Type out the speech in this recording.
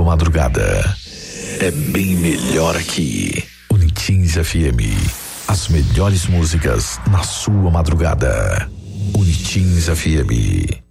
madrugada. É bem melhor aqui. Unitins FM. As melhores músicas na sua madrugada. Unitins FM.